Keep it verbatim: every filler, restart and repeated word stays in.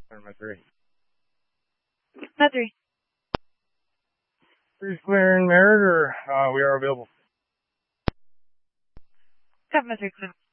My three. My three. Three's clear and Merritt, or uh, we are available. Got my three clear.